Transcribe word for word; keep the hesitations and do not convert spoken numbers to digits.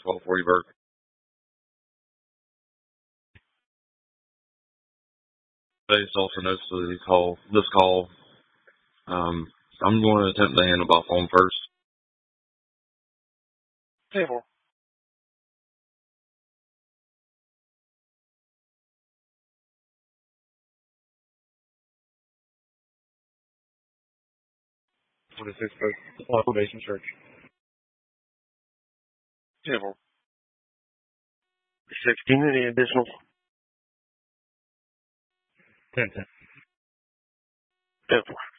twelve forty Burke. Based off the notes of the call, this call, um, I'm going to attempt to hand the phone first. Table. forty-six Burke, Probation Church. Table. sixteen, any additional? ten ten. ten four.